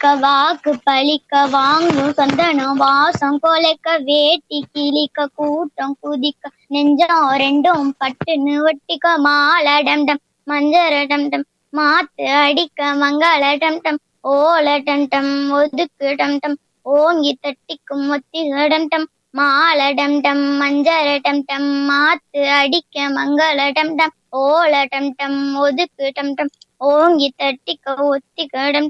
பழிக்க வாக்கு பழிக்க வாங்கும் சந்தனம் வாசம் கொலைக்க வேட்டி கிளிக்க கூட்டம் குதிக்க நெஞ்சம் ரெண்டும் பட்டுன்னு ஒட்டிக்க மாலடம் டம் மஞ்சரடம் டம் மாத்து அடிக்க மங்களடம் டம் ஓலடம் டம் ஒதுக்கு டம் டம் ஓங்கி தட்டிக்கும் ஒத்திகடம் டம் மாலடம் டம் மஞ்சரடம் டம் மாத்து அடிக்க மங்களடம் டம் ஓலடம் டம் ஒதுக்கு டம் டம் ஓங்கி தட்டிக்க ஒத்திகடம்